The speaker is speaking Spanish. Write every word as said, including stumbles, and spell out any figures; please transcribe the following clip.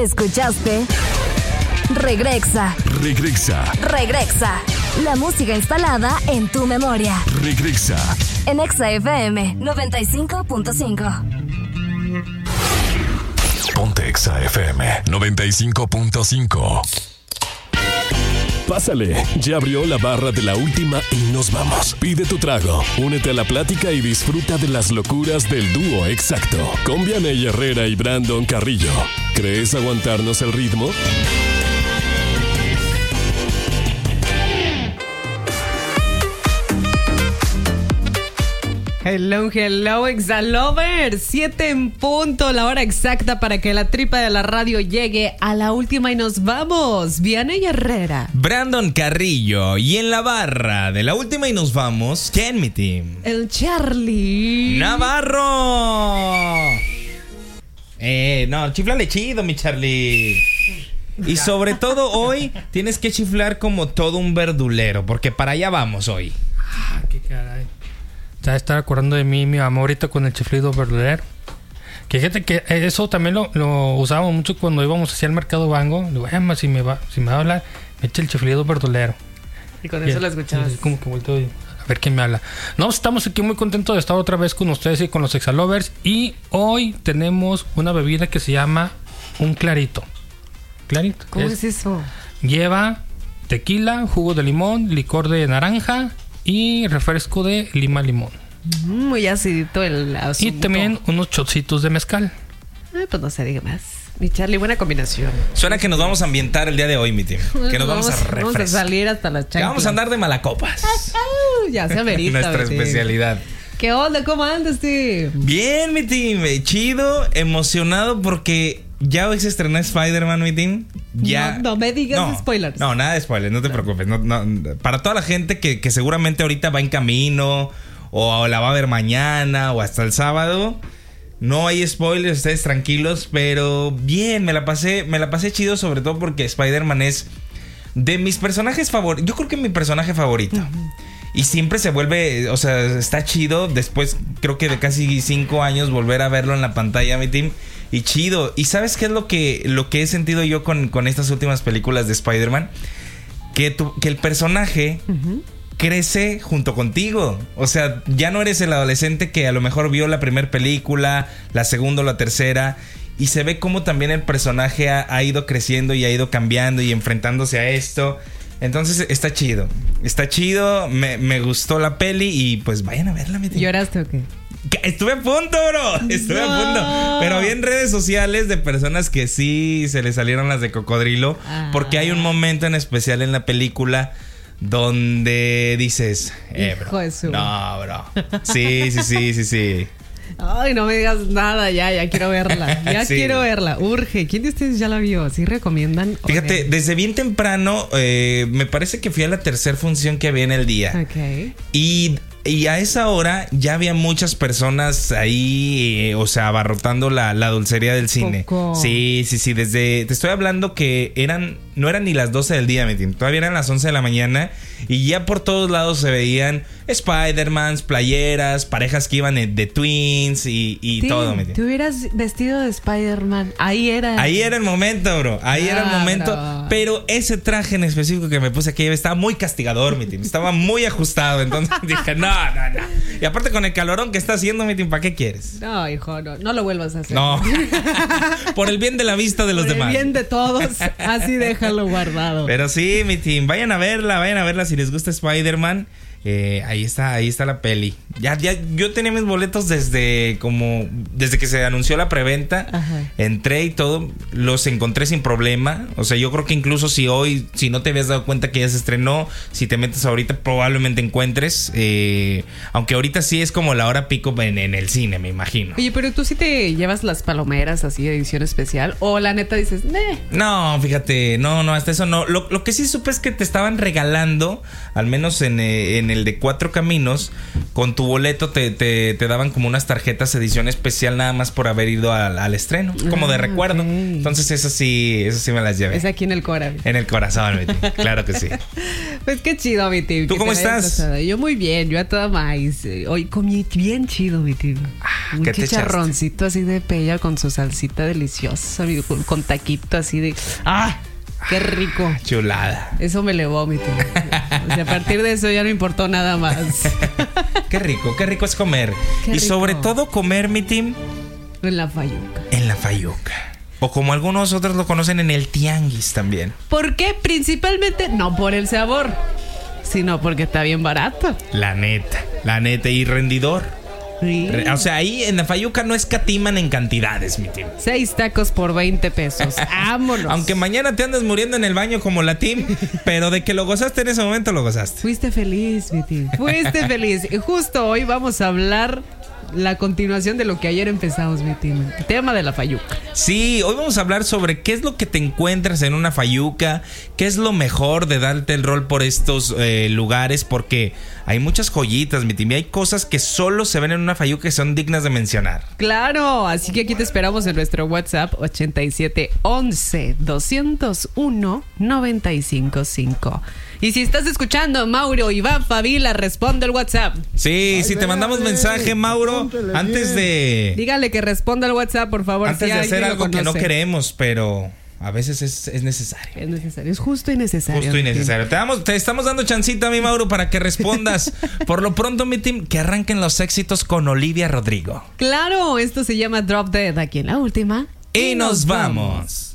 Escuchaste Regrexa. Regrexa. Regrexa. La música instalada en tu memoria. Regrexa. En Exa F M noventa y cinco punto cinco. Ponte Exa F M noventa y cinco punto cinco. Pásale, ya abrió la barra de la última y nos vamos. Pide tu trago, únete a la plática y disfruta de las locuras del dúo exacto. Con Vianey Herrera y Brandon Carrillo. ¿Crees aguantarnos el ritmo? Hello, hello, Exalovers. Siete en punto, la hora exacta para que la tripa de la radio llegue a la última y nos vamos. Vianey Herrera, Brandon Carrillo y en la barra de la última y nos vamos. ¿Quién, mi team? el Charlie ¡Navarro! Eh, no, chiflale chido, mi Charlie. Y sobre todo hoy tienes que chiflar como todo un verdulero, porque para allá vamos hoy. Ah, qué caray. Ya estar acordando de mí, mi amor, ahorita con el chiflido verdulero. Que fíjate que eso también lo, lo usábamos mucho cuando íbamos hacia el mercado Bango. Le digo, Emma, si me va, si me va a hablar, me echa el chiflido verdulero. Y con eso y, lo escuchabas. Y como que vuelto a ver quién me habla. No, estamos aquí muy contentos de estar otra vez con ustedes y con los Exalovers. Y hoy tenemos una bebida que se llama un clarito. ¿Clarito? ¿Cómo es, es eso? Lleva tequila, jugo de limón, licor de naranja y refresco de lima limón. Muy acidito el asunto. Y también unos chocitos de mezcal. Ay, pues no se diga más. Mi Charlie, buena combinación. Suena que nos vamos a ambientar el día de hoy, mi team. Que nos vamos, vamos a refrescar. Vamos a salir hasta las chanclas. Que vamos a andar de malacopas. Ya se amerita. Nuestra especialidad. ¿Qué onda? ¿Cómo andas, Tim? Bien, mi team. Chido, emocionado porque ya hoy se estrenó Spider-Man, mi team. Ya. No, no me digas no, spoilers. No, nada de spoilers, no te preocupes. No, no, para toda la gente que, que seguramente ahorita va en camino o la va a ver mañana o hasta el sábado, no hay spoilers, ustedes tranquilos, pero bien, me la pasé, me la pasé chido, sobre todo porque Spider-Man es de mis personajes favoritos. Yo creo que mi personaje favorito. Uh-huh. Y siempre se vuelve, o sea, está chido. Después, creo que de casi cinco años, volver a verlo en la pantalla, mi team. Y chido. ¿Y sabes qué es lo que, lo que he sentido yo con, con estas últimas películas de Spider-Man? Que, tu, que el personaje uh-huh. crece junto contigo. O sea, ya no eres el adolescente que a lo mejor vio la primera película, la segunda o la tercera. Y se ve cómo también el personaje ha, ha ido creciendo y ha ido cambiando y enfrentándose a esto. Entonces está chido. Está chido. Me, me gustó la peli y pues vayan a verla, mi tío. ¿Lloraste o qué? Estuve a punto, bro. Estuve no. a punto. Pero vi en redes sociales de personas que sí se les salieron las de cocodrilo. Ah. Porque hay un momento en especial en la película donde dices, eh, bro. Hijo de su... No, bro. Sí, sí, sí, sí, sí. Ay, no me digas nada, ya, ya quiero verla. Ya sí. quiero verla, urge. ¿Quién de ustedes ya la vio? ¿Sí recomiendan? Fíjate, desde bien temprano, eh, me parece que fui a la tercera función que había en el día. Ok. Y, y a esa hora ya había muchas personas ahí, eh, o sea, abarrotando la, la dulcería del cine. Poco. Sí, sí, sí. Desde, te estoy hablando que eran, no eran ni las doce del día, ¿me entiendes? Todavía eran las once de la mañana. Y ya por todos lados se veían Spider-Mans, playeras, parejas que iban de, de twins y, y sí, todo, ¿me entiendes? Te hubieras vestido de Spider-Man. Ahí era. Ahí era el momento, bro. Ahí ah, era el momento. Bro. Pero ese traje en específico que me puse aquí estaba muy castigador, mi team. Estaba muy ajustado. Entonces dije, no, no, no. Y aparte con el calorón que está haciendo, mi team, ¿para qué quieres? No, hijo, no. No lo vuelvas a hacer. No. Por el bien de la vista de los Por demás. Por el bien de todos. Así déjalo guardado. Pero sí, mi team. Vayan a verla, vayan a verla si les gusta Spider-Man. Eh, ahí está, ahí está la peli. Ya, ya, yo tenía mis boletos desde como desde que se anunció la preventa. Ajá. Entré y todo, los encontré sin problema. O sea, yo creo que incluso si hoy, si no te habías dado cuenta que ya se estrenó, si te metes ahorita probablemente encuentres. Eh, aunque ahorita sí es como la hora pico en, en el cine, me imagino. Oye, pero tú sí te llevas las palomeras así de edición especial, o la neta dices, "Neh". No, fíjate, no, no, hasta eso no. Lo, lo que sí supe es que te estaban regalando, al menos en, en en el de Cuatro Caminos, con tu boleto te, te, te daban como unas tarjetas edición especial nada más por haber ido al, al estreno, como de Ah, recuerdo. okay. Entonces eso sí, eso sí me las llevé. Es aquí en el Cora. En el corazón, mi team. Claro que sí. Pues qué chido, mi team. ¿Tú que cómo te la hayas estás? pasado. Yo muy bien, yo a toda maíz. Hoy comí bien chido, mi team. Un ¿qué te chicharroncito así de pella con su salsita deliciosa, amigo, con, con taquito así de... ¡Ah! ¡Qué rico! Chulada. Eso me elevó, mi team. O sea, a partir de eso ya no importó nada más. Qué rico, qué rico es comer. Qué y rico. sobre todo comer, mi team, En la fayuca. en la fayuca. O como algunos otros lo conocen, en el tianguis también. ¿Por qué? Principalmente no por el sabor, sino porque está bien barato. La neta, la neta. Y rendidor. Sí. Re- O sea, ahí en la fayuca no escatiman en cantidades, mi team. Seis tacos por veinte pesos. ¡Vámonos! Aunque mañana te andes muriendo en el baño como la team, pero de que lo gozaste en ese momento, lo gozaste. Fuiste feliz, mi team. Fuiste feliz. Y justo hoy vamos a hablar la continuación de lo que ayer empezamos, mi team. El tema de la fayuca. Sí, hoy vamos a hablar sobre qué es lo que te encuentras en una fayuca, qué es lo mejor de darte el rol por estos eh, lugares, porque hay muchas joyitas, mi team, y hay cosas que solo se ven en una fayuca que son dignas de mencionar. Claro, así que aquí te esperamos en nuestro WhatsApp ochenta y siete once doscientos uno noventa y cinco cinco. Y si estás escuchando, Mauro, Iván, Fabila, responde el WhatsApp. Sí, si te mandamos mensaje, Mauro, antes de Dígale que responda el WhatsApp, por favor. antes si de alguien hacer lo algo que no conoce. queremos, pero a veces es, es necesario. Es necesario, es justo y necesario. Justo y mi team. necesario. Te, damos, te estamos dando chancita, mi Mauro, para que respondas. Por lo pronto, mi team, que arranquen los éxitos con Olivia Rodrigo. Claro, esto se llama Drop Dead aquí en la última. Y nos vamos.